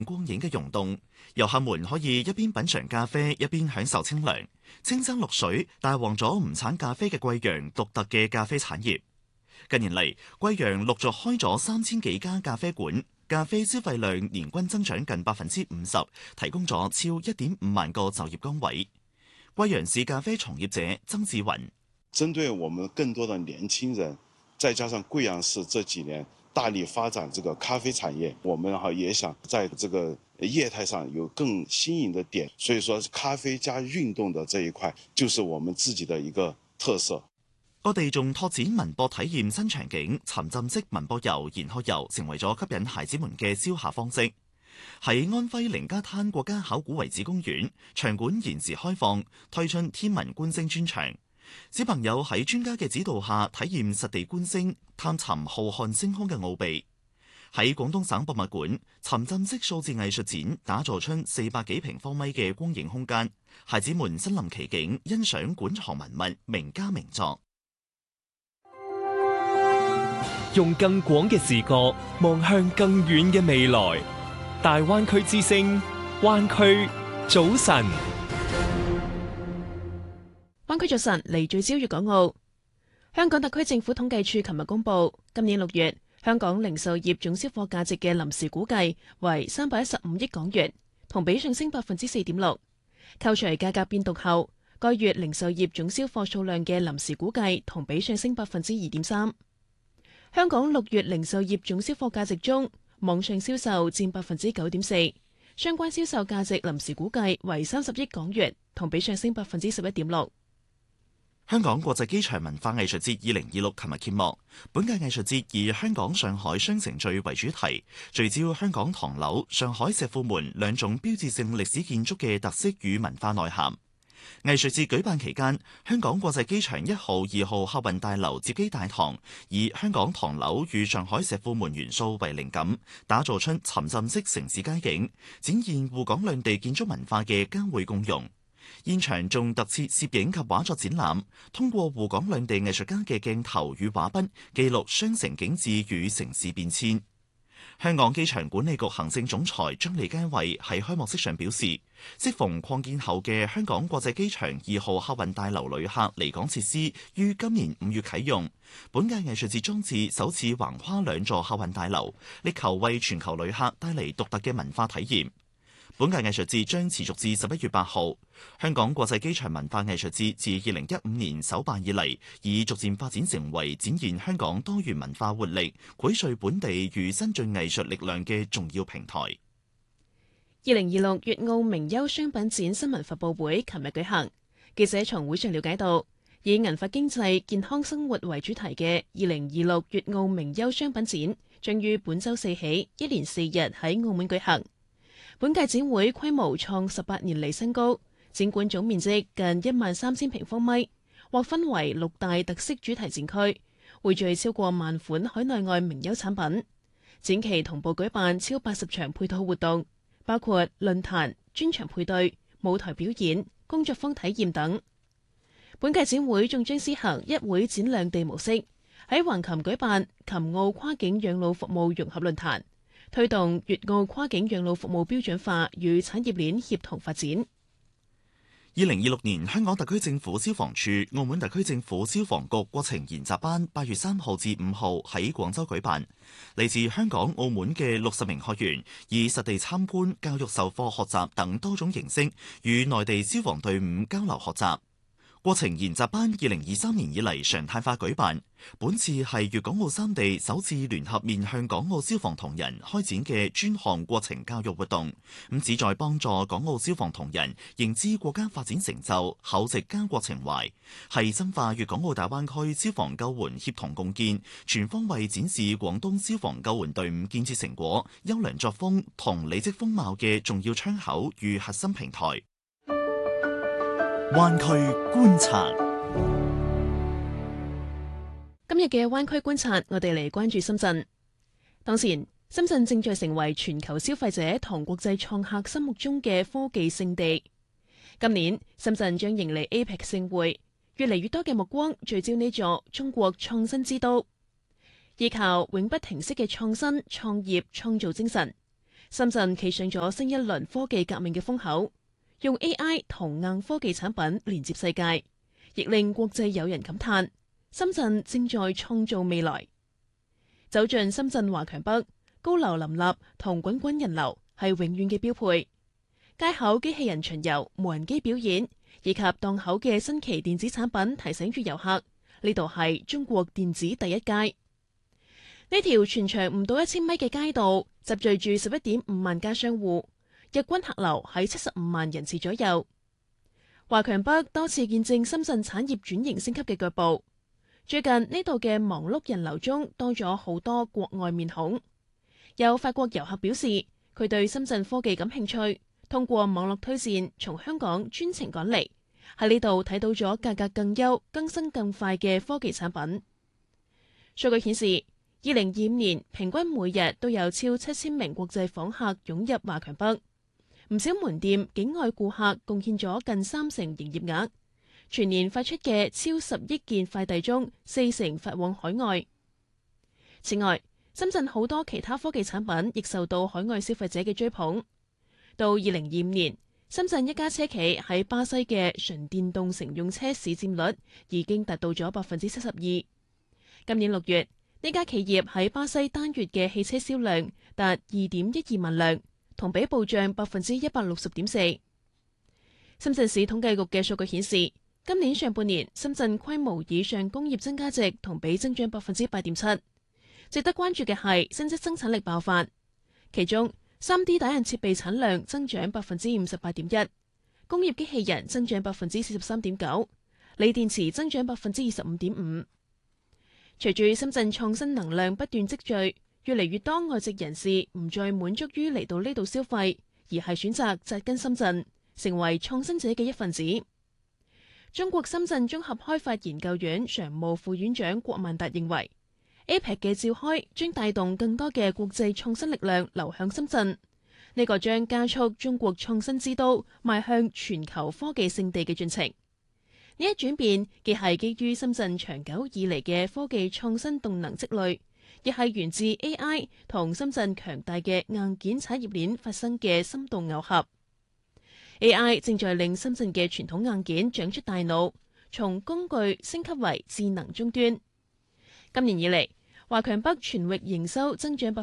光影嘅溶洞，遊客們可以一邊品嘗咖啡，一邊享受清涼。清蒸綠水帶旺咗唔產咖啡嘅貴陽獨特嘅咖啡產業。近年嚟，貴陽陸續開咗3000幾家咖啡館，咖啡消費量年均增長近50%，提供咗超1.5萬個就業崗位。貴陽市咖啡從業者曾志雲： 針對我們更多的年輕人，再加上貴陽市這幾年大力發展這個咖啡產業，我們也想在這個業態上有更新穎的點，所以說咖啡加運動的這一塊就是我們自己的一個特色。 各地仲拓展文博體驗新場景，沉浸式文博遊、研學遊成為咗吸引孩子們嘅消夏方式。喺安徽凌家灘國家考古遺址公園，場館延時開放，推出天文觀星專場。小朋友喺專家嘅指導下體驗實地觀星，探尋浩瀚星空嘅奧秘。喺廣東省博物館，沉浸式數字藝術展打造出400幾平方米嘅光影空間，孩子們身臨其境，欣賞館藏文物、名家名作。 用更廣嘅視覺望向更遠嘅未來。大灣區之聲，灣區早晨。 灣區早晨，嚟聚焦粵港澳。香港特區政府統計處琴日公布，今年6月香港零售業總銷貨價值嘅臨時估計為315億港元，同比上升4.6%。扣除價格變動後，該月零售業總銷貨數量嘅臨時估計同比上升2.3%。香港6月零售業總銷貨價值中，網上銷售佔9.4%，相關銷售價值臨時估計為30億港元，同比上升11.6%。 香港國際機場文化藝術節2026琴日揭幕，本屆藝術節以香港上海雙城聚為主題，聚焦香港唐樓、上海石庫門兩種標誌性歷史建築嘅特色與文化內涵。藝術節舉辦期間，香港國際機場1號、2號客運大樓接機大堂，以香港唐樓與上海石庫門元素為靈感，打造出沉浸式城市街景，展現滬港兩地建築文化嘅交匯共融。現場仲特設攝影及畫作展覽，通過滬港兩地藝術家嘅鏡頭與畫筆，記錄雙城景緻與城市變遷。香港機場管理局行政總裁張利佳慧喺開幕式上表示，適逢擴建後嘅香港國際機場2號客運大樓旅客離港設施於今年5月啟用，本屆藝術節裝置首次橫跨2座客運大樓，力求為全球旅客帶嚟獨特嘅文化體驗。本屆藝術節將持續至11月8號。香港國際機場文化藝術節自2015年首辦以嚟，已逐漸發展成為展現香港多元文化活力、薈萃本地與新晉藝術力量嘅重要平台。 2026粵澳名優商品展新聞發佈會琴日舉行，記者從會上了解到，以銀髮經濟、健康生活為主題嘅2026粵澳名優商品展將於本週4起，一連4日喺澳門舉行。本屆展會規模創18年嚟新高，展館總面積近13000平方米，劃分為6大特色主題展區，匯聚超過萬款海內外名優產品。展期同步舉辦超80場配套活動，包括論壇、專場配對、舞台表演、工作坊體驗等。本屆展會仲將施行一會展兩地模式，喺橫琴舉辦琴澳跨境養老服務融合論壇，推動粵澳跨境養老服務標準化與產業鏈協同發展。 2026年香港特區政府消防處、澳門特區政府消防局國情研習班8月3號至5號喺廣州舉辦，嚟自香港、澳門嘅60名學員以實地參觀、教育授課學習等多種形式，與內地消防隊伍交流學習。國情研習班2023年以嚟常態化舉辦，本次係粵港澳3地首次聯合面向港澳消防同仁開展嘅專項國情教育活動，旨在幫助港澳消防同仁認知國家發展成就，厚植家國情懷，係深化粵港澳大灣區消防救援協同共建，全方位展示廣東消防救援隊伍建設成果、優良作風同履職風貌嘅重要窗口與核心平台。灣區觀察， 今日嘅灣區觀察，我哋嚟關注深圳。當前，深圳正在成為全球消費者同國際創客心目中嘅科技勝地。今年，深圳將迎嚟 APEC 盛會，越嚟越多嘅目光聚焦呢座中國創新之都。依靠永不停息嘅創新、創業、創造精神， 深圳企上咗新一輪科技革命嘅風口，用 AI 同硬科技產品連接世界，亦令國際友人感嘆深圳正在創造未來。走進深圳華強北，高樓林立同滾滾人流係永遠嘅標配。街口機器人巡遊、無人機表演，以及檔口嘅新奇電子產品提醒住遊客，呢度係中國電子第一街。呢條全長唔到1000米嘅街道，集聚住11.5萬家商戶，日均客流喺75萬人次左右。華強北多次見證深圳產業轉型升級嘅腳步。最近呢度嘅忙碌人流中多咗好多國外面孔。有法國遊客表示，佢對深圳科技感興趣，通過網絡推薦從香港專程趕嚟，喺呢度睇到咗價格更優、更新更快嘅科技產品。數據顯示，2025年平均每日都有超7000名國際訪客湧入華強北，唔少門店境外顧客貢獻咗近30%營業額。全年發出嘅超10億件快遞中，40%發往海外。此外，深圳好多其他科技產品亦受到海外消費者嘅追捧。到2025年，深圳一家車企喺巴西嘅純電動乘用車市佔率已經達到咗72%。今年6月，呢家企業喺巴西單月嘅汽車銷量達2.12萬輛，同比暴漲160.4%。深圳市統計局嘅數據顯示，今年上半年深圳規模以上工業增加值同比增長8.7%。值得關注嘅係新質生產力爆發，其中3D 打印設備產量增長58.1%，工業機器人增長43.9%，鋰電池增長25.5%。隨住深圳創新能量不斷積聚，越嚟越多外籍人士唔再滿足於嚟到呢度消費，而係選擇扎根深圳，成為創新者嘅一份子。中國深圳綜合開發研究院常務副院長郭萬達認為，APEC 嘅召開將帶動更多嘅國際創新力量流向深圳，呢個將加速中國創新之都邁向全球科技勝地嘅進程。呢一轉變既係基於深圳長久以嚟嘅科技創新動能積累，亦係源自 AI 同深圳強大嘅硬件產業鏈發生嘅深度耦合。AI 正在令深圳嘅傳統硬件長出大腦，從工具升級為智能終端。今年以嚟，華強北全域營收增長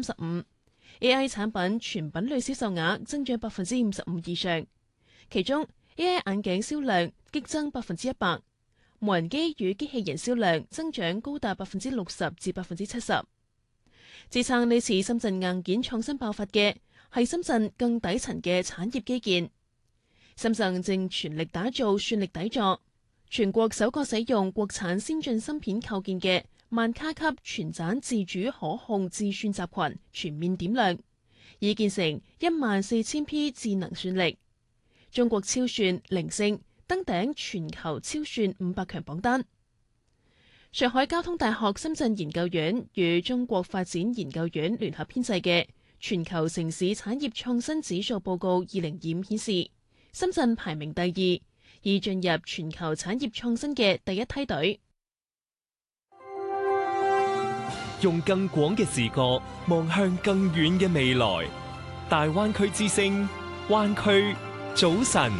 35%，AI 產品全品類銷售額增長55%以上，其中 AI 眼鏡銷量激增100%，無人機與機器人銷量增長高達60%至70%。支撐呢次深圳硬件創新爆發嘅係深圳更底層嘅產業基建。深圳正全力打造算力底座，全國首個使用國產先進芯片構建嘅萬卡級全棧自主可控自算集群全面點亮，已建成14000P 智能算力。中國超算凌勝登頂全球超算500強榜單。上海交通大學深圳研究院與中國發展研究院聯合編製嘅全球城市產業創新指數報告2025顯示，深圳排名第2，已進入全球產業創新嘅第一梯隊。 用更廣嘅視角望向更遠嘅未來。大灣區之聲，灣區早晨。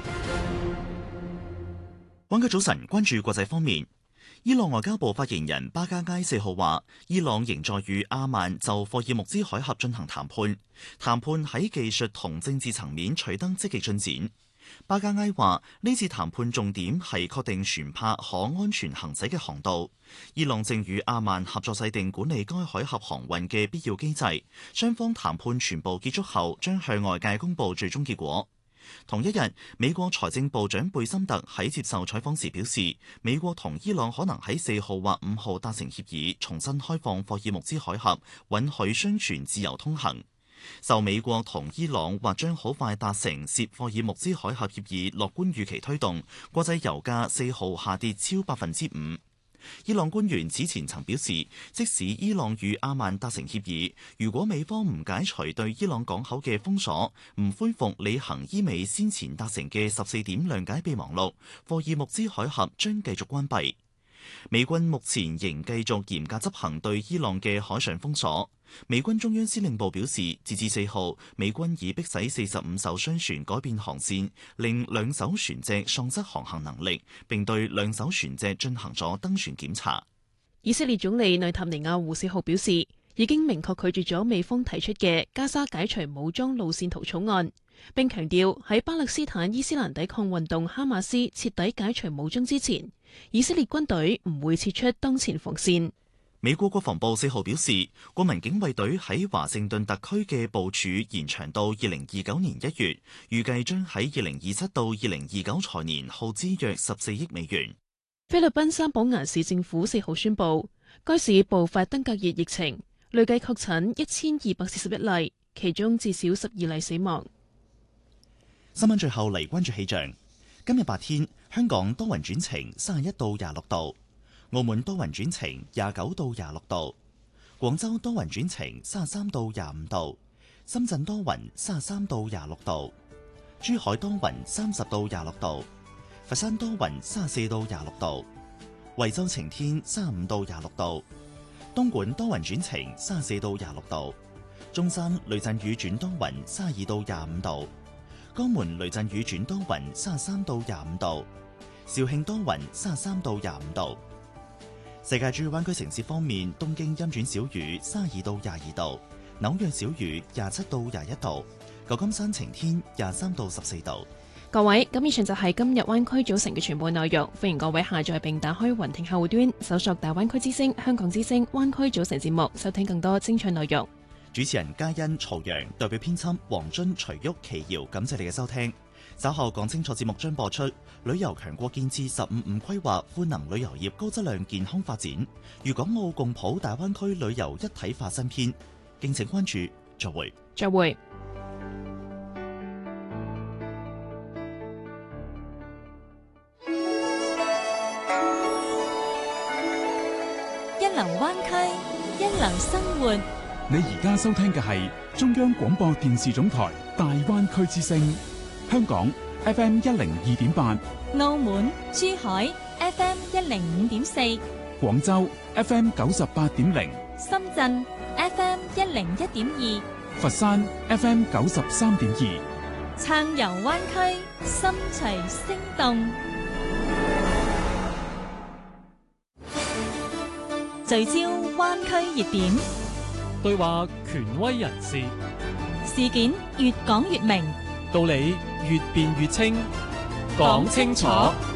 灣區早晨，關注國際方面。伊朗外交部發言人巴加埃4號話，伊朗仍在與阿曼就霍爾木茲海峽進行談判，談判喺技術同政治層面取得積極進展。巴加埃話，呢次談判重點係確定船舶可安全行駛嘅航道。伊朗正與阿曼合作制定管理該海峽航運嘅必要機制，雙方談判全部結束後，將向外界公佈最終結果。同一日，美國財政部長貝森特喺接受採訪時表示，美國同伊朗可能喺4號或5號達成協議，重新開放霍爾木茲海峽，允許商船自由通行。受美國同伊朗或將好快達成涉霍爾木茲海峽協議樂觀預期推動，國際油價4號下跌超5%。伊朗官員此前曾表示，即使伊朗與阿曼達成協議，如果美方唔解除對伊朗港口嘅封鎖，唔恢復履行伊美先前達成嘅14點諒解備忘錄，霍爾木茲海峽將繼續關閉。 美軍目前仍繼續嚴格執行對伊朗嘅海上封鎖。美軍中央司令部表示，截至4號，美軍已迫使45艘商船改變航線，令2艘船隻喪失航行能力，並對2艘船隻進行咗登船檢查。 以色列總理內塔尼亞胡4號表示，已經明確拒絕咗美方提出嘅加沙解除武裝路線圖草案，並強調喺巴勒斯坦伊斯蘭抵抗運動哈馬斯徹底解除武裝之前，以色列軍隊唔會撤出當前防線。 美國國防部4號表示，國民警衛隊喺華盛頓特區嘅部署延長到2029年1月，預計將喺2027到2029財年耗資約14億美元。 菲律賓三寶岩市政府4號宣布，該市爆發登革熱疫情，累計確診1241例，其中至少12例死亡。 新聞最後嚟關注氣象，今日白天香港多雲轉晴，31到26度。澳門多雲轉晴，29到26度；廣州多雲轉晴，33到25度；深圳多雲，33到26度；珠海多雲，30到26度；佛山多雲，34到26度；惠州晴天，35到26度；東莞多雲轉晴，34到26度；中山雷陣雨轉多雲，32到25度；江門雷陣雨轉多雲，33到25度；肇慶多雲，33到25度。世界主要灣區城市方面，東京陰轉小雨，32到22度；紐約小雨，27到21度；舊金山晴天，23到14度。 各位，咁以上就係今日灣區組成嘅全部內容。歡迎各位下載並打開雲聽客戶端，搜索大灣區之聲、香港之聲、灣區組成節目，收聽更多精彩內容。 主持人嘉欣、曹陽，代表編輯黃津、徐旭、奇瑤，感謝你嘅收聽。稍後講清楚節目將播出，旅遊強國建設15規劃賦能旅遊業高質量健康發展，粵港澳共譜大灣區旅遊一體化新篇，敬請關注。再會。 再會。 一流灣區，一流生活。 你而家收聽嘅係中央廣播電視總台大灣區之聲。香港 FM 102.8， 澳門、珠海 FM 105.4， 廣州 FM 98.0， 深圳 FM 101.2， 佛山 FM 93.2， 暢遊灣區，心隨聲動，聚焦灣區熱點， 對話權威人士， 事件越講越明， 道理越辯越清，講清楚，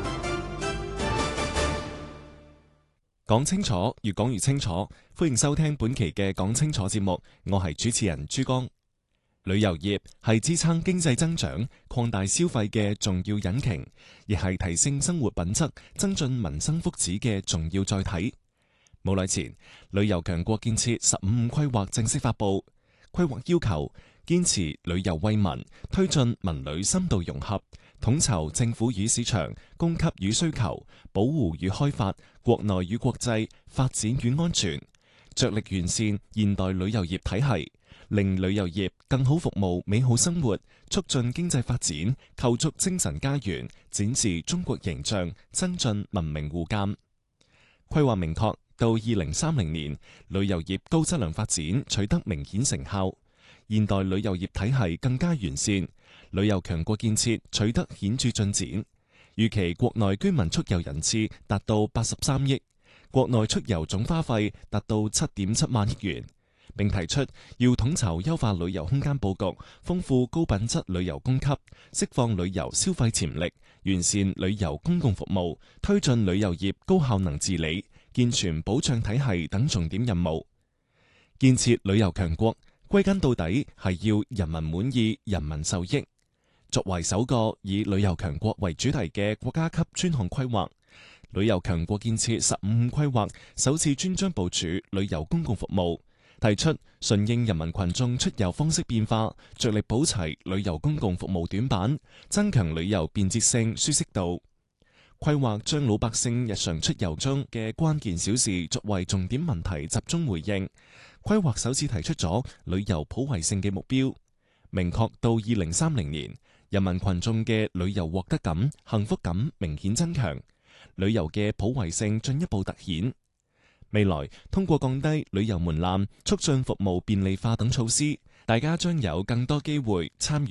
講清楚，越講越清楚。歡迎收聽本期嘅講清楚節目，我係主持人朱江。旅遊業係支撐經濟增長、擴大消費嘅重要引擎，亦係提升生活品質、增進民生福祉嘅重要載體。冇耐前，旅遊強國建設15規劃正式發布，規劃要求堅持旅遊惠民，推進文旅深度融合，統籌政府與市場、供給與需求、保護與開發、國內與國際、發展與安全，着力完善現代旅遊業體系，令旅遊業更好服務美好生活，促進經濟發展，構築精神家園，展示中國形象，增進文明互鑒。規劃明確，到2030年，旅遊業高質量發展取得明顯成效，現代旅遊業體系更加完善，旅遊強國建設取得顯著進展。預期國內居民出遊人次達到83億，國內出遊總花費達到7.7萬億元，並提出要統籌優化旅遊空間佈局，豐富高品質旅遊供給，釋放旅遊消費潛力，完善旅遊公共服務，推進旅遊業高效能治理、健全保障體系等重點任務。建設旅遊強國，歸根到底係要人民滿意、人民受益。作為首個以旅遊強國為主題嘅國家級專項規劃，旅遊強國建設15規劃首次專章部署旅遊公共服務，提出順應人民群眾出遊方式變化，着力補齊旅遊公共服務短板，增強旅遊便捷性、舒適度。規劃將老百姓日常出遊中嘅關鍵小事作為重點問題集中回應。規劃首次提出咗旅遊普惠性嘅目標，明確到2030年，人民群眾嘅旅遊獲得感、幸福感明顯增強， 旅遊嘅普惠性進一步凸顯。未來通過降低旅遊門檻、促進服務便利化等措施，大家將有更多機會參與